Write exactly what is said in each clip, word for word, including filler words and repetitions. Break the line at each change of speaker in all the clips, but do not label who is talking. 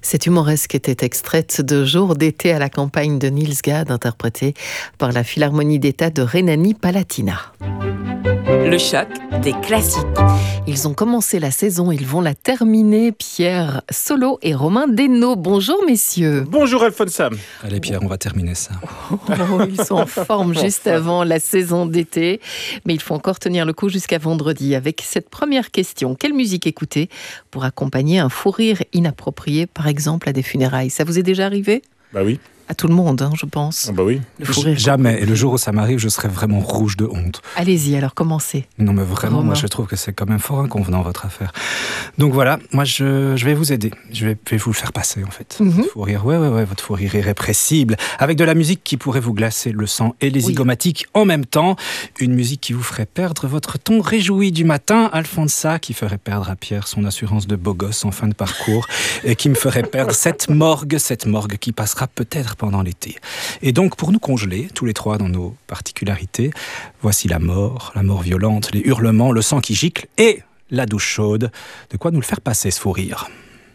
Cette humoresque était extraite de Jour d'été à la campagne de Niels Gade, interprétée par la Philharmonie d'État de Rhénanie-Palatinat.
Le choc des classiques.
Ils ont commencé la saison, ils vont la terminer. Pierre Solo et Romain Desnos. Bonjour messieurs.
Bonjour Alfonsa.
Allez Pierre, on va terminer ça.
Oh, ils sont en forme juste avant la saison d'été. Mais il faut encore tenir le coup jusqu'à vendredi avec cette première question. Quelle musique écouter pour accompagner un fou rire inapproprié, par exemple à des funérailles? Ça vous est déjà arrivé?
Bah oui.
À tout le monde, hein, je pense.
Ah bah oui.
Le fou rire.
Jamais. Et le jour où ça m'arrive, je serai vraiment rouge de honte.
Allez-y, alors commencez.
Non mais vraiment,
Romain.
moi je trouve que c'est quand même fort inconvenant votre affaire. Donc voilà, moi je, je vais vous aider. Je vais, vais vous le faire passer en fait.
Mm-hmm.
Votre fou rire, ouais, ouais, ouais, votre fou rire irrépressible. Avec de la musique qui pourrait vous glacer le sang et les
Oui.
zygomatiques en même temps. Une musique qui vous ferait perdre votre ton réjoui du matin. Alfonsa, qui ferait perdre à Pierre son assurance de beau gosse en fin de parcours. Et qui me ferait perdre cette morgue, cette morgue qui passera peut-être pendant l'été. Et donc, pour nous congeler, tous les trois dans nos particularités, voici la mort, la mort violente, les hurlements, le sang qui gicle et la douche chaude. De quoi nous le faire passer, ce fou rire.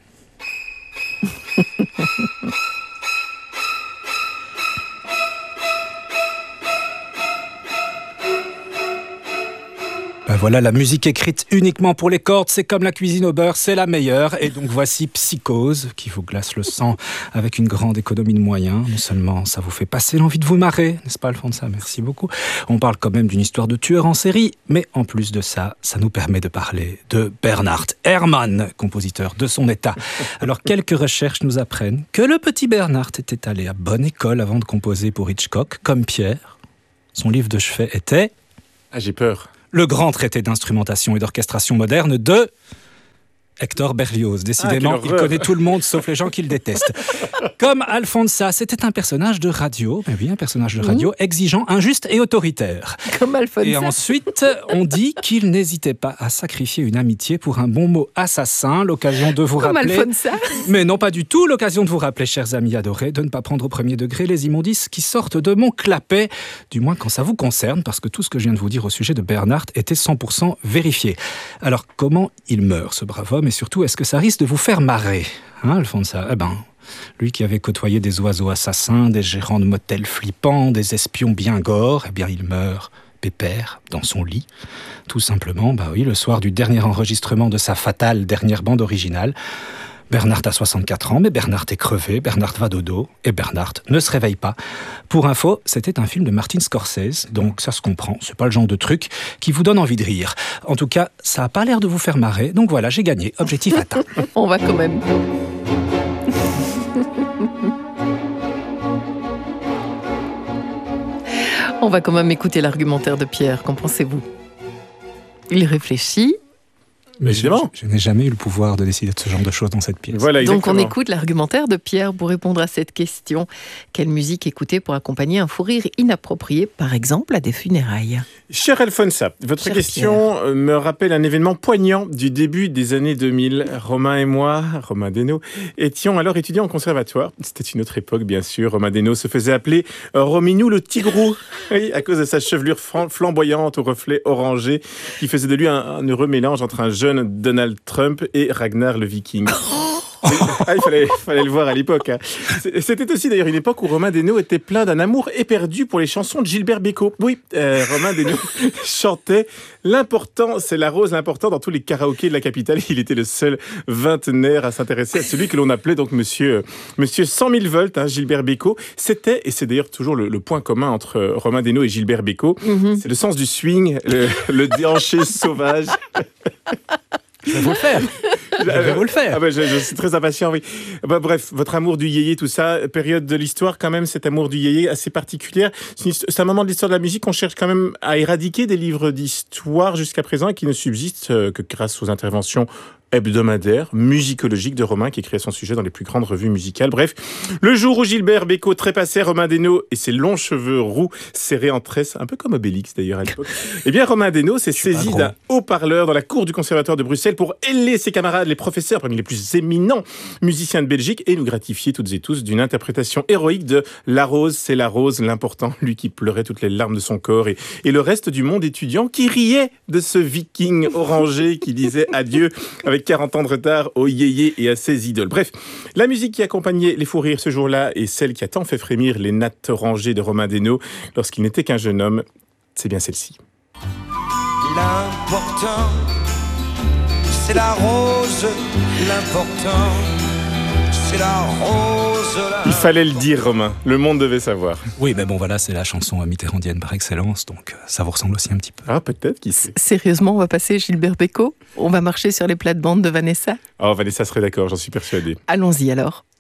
Ben voilà, la musique écrite uniquement pour les cordes, c'est comme la cuisine au beurre, c'est la meilleure. Et donc voici Psychose, qui vous glace le sang avec une grande économie de moyens. Non seulement ça vous fait passer l'envie de vous marrer, n'est-ce pas Alfonsa? Merci beaucoup. On parle quand même d'une histoire de tueur en série, mais en plus de ça, ça nous permet de parler de Bernard Herrmann, compositeur de son état. Alors quelques recherches nous apprennent que le petit Bernard était allé à bonne école avant de composer pour Hitchcock, comme Pierre. Son livre de chevet était...
Ah j'ai peur.
Le grand traité d'instrumentation et d'orchestration moderne de Hector Berlioz. Décidément,
ah,
il connaît tout le monde, sauf les gens qui le détestent. Comme Alfonsa, c'était un personnage de radio, mais oui, un personnage de radio, mmh. exigeant, injuste et autoritaire.
Comme Alfonsa.
Et ensuite, on dit qu'il n'hésitait pas à sacrifier une amitié pour un bon mot assassin, l'occasion de vous
Comme
rappeler...
Alfonsa.
Mais non, pas du tout, l'occasion de vous rappeler, chers amis adorés, de ne pas prendre au premier degré les immondices qui sortent de mon clapet, du moins quand ça vous concerne, parce que tout ce que je viens de vous dire au sujet de Bernard était cent pour cent vérifié. Alors, comment il meurt, ce brave homme? Et surtout, est-ce que ça risque de vous faire marrer, hein, Alfonsa? Eh ben, lui qui avait côtoyé des oiseaux assassins, des gérants de motels flippants, des espions bien gores, eh bien, il meurt pépère dans son lit. Tout simplement, bah oui, le soir du dernier enregistrement de sa fatale dernière bande originale. Bernard a soixante-quatre ans, mais Bernard est crevé, Bernard va dodo, et Bernard ne se réveille pas. Pour info, c'était un film de Martin Scorsese, donc ça se comprend, c'est pas le genre de truc qui vous donne envie de rire. En tout cas, ça a pas l'air de vous faire marrer, donc voilà, j'ai gagné, objectif atteint.
On va quand même... On va quand même écouter l'argumentaire de Pierre, qu'en pensez-vous? Il réfléchit.
Mais
évidemment.
Je, je, je n'ai jamais eu le pouvoir de décider de ce genre de choses dans cette pièce.
Voilà,
Donc
exactement.
on écoute l'argumentaire de Pierre pour répondre à cette question. Quelle musique écouter pour accompagner un fou rire inapproprié, par exemple à des funérailles?
Cher Alfonsa, votre
Cher
question Pierre. me rappelle un événement poignant du début des années deux mille. Romain et moi, Romain Desnos, étions alors étudiants en conservatoire. C'était une autre époque, bien sûr. Romain Desnos se faisait appeler Rominou le Tigrou, oui, à cause de sa chevelure flamboyante au reflet orangé, qui faisait de lui un, un heureux mélange entre un jeune Donald Trump et Ragnar le Viking. Ah, il fallait, fallait le voir à l'époque. Hein. C'était aussi d'ailleurs une époque où Romain Desnos était plein d'un amour éperdu pour les chansons de Gilbert Bécaud. Oui, euh, Romain Desnos chantait « L'important, c'est la rose, l'important » dans tous les karaokés de la capitale. Il était le seul vingtenaire à s'intéresser à celui que l'on appelait donc Monsieur, euh, monsieur cent mille volts, hein, Gilbert Bécaud. C'était, et c'est d'ailleurs toujours le, le point commun entre Romain Desnos et Gilbert Bécaud, mm-hmm. c'est le sens du swing, le, le déhanché sauvage.
Je vais vous le faire. Je vais vous le faire.
Ah bah, je, je suis très impatient, oui. Bah, bref, votre amour du yéyé, tout ça, période de l'histoire quand même, cet amour du yéyé assez particulière. C'est un moment de l'histoire de la musique qu'on cherche quand même à éradiquer des livres d'histoire jusqu'à présent et qui ne subsistent que grâce aux interventions hebdomadaire, musicologique de Romain qui écrit à son sujet dans les plus grandes revues musicales. Bref, le jour où Gilbert Bécaud trépassait Romain Desnos et ses longs cheveux roux serrés en tresse, un peu comme Obélix d'ailleurs à l'époque, eh bien Romain Desnos s'est saisi d'un haut-parleur dans la cour du conservatoire de Bruxelles pour héler ses camarades camarades, les professeurs parmi les plus éminents musiciens de Belgique et nous gratifier toutes et tous d'une interprétation héroïque de La Rose, c'est la rose, l'important, lui qui pleurait toutes les larmes de son corps et, et le reste du monde étudiant qui riait de ce viking orangé qui disait adieu avec quarante ans de retard au yéyé et à ses idoles. Bref, la musique qui accompagnait les fous rires ce jour-là est celle qui a tant fait frémir les nattes orangées de Romain Desnos lorsqu'il n'était qu'un jeune homme. C'est bien celle-ci.
L'important, c'est la rose, l'important, c'est la rose. La...
Il fallait le dire, Romain. Le monde devait savoir.
Oui, mais bon, voilà, c'est la chanson mitterrandienne par excellence, donc ça vous ressemble aussi un petit peu.
Ah, peut-être, qui sait.
Sérieusement, on va passer Gilbert Bécaud ? On va marcher sur les plates-bandes de Vanessa ?
Oh, Vanessa serait d'accord, j'en suis persuadé.
Allons-y alors.